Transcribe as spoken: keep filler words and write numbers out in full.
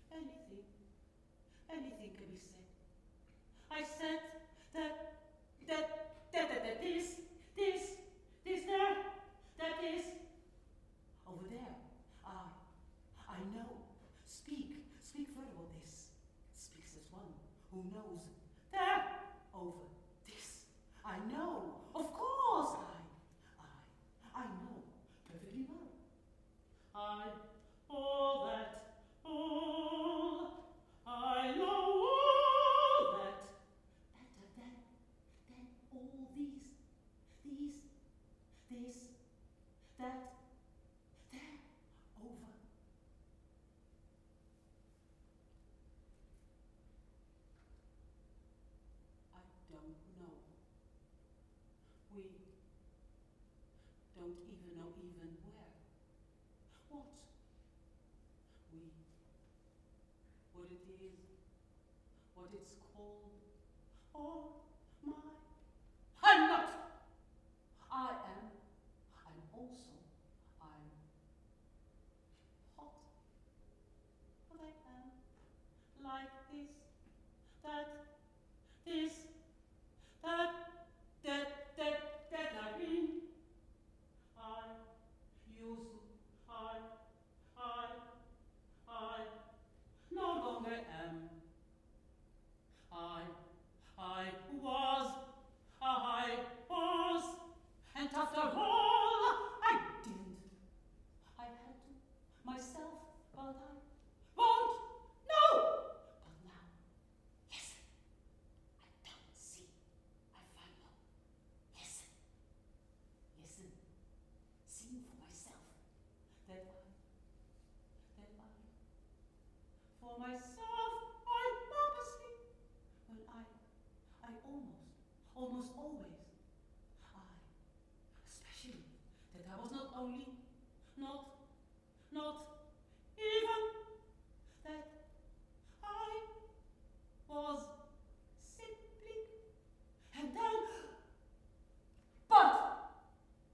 anything, anything can be said. I said that, that, that, that, that this, this, this there, that is, over there. I, I know. Speak, speak further of this. Speaks as one who knows. There, over this. I know. Of course, I, I, I know perfectly well. I, all that, all, I know all that. That, that, that, then all these, these, this, that, there, over. I don't know. We don't even know even where. What? We. What it is. What it's called. Oh my. I'm not. I am. I'm also. I'm hot. But I am. Like this. That. This. That. That. That. That I mean. I. Used to. I. I. I. No longer am. I. I was. I was. And after all, I didn't. I had to. Myself, but I won't. No! But now, listen. I don't see. I follow. Listen. Listen. Seeing for myself. That I. That I. For myself, I purposely. When I. I almost. Almost always. I. Especially that I was not only. Not. Not.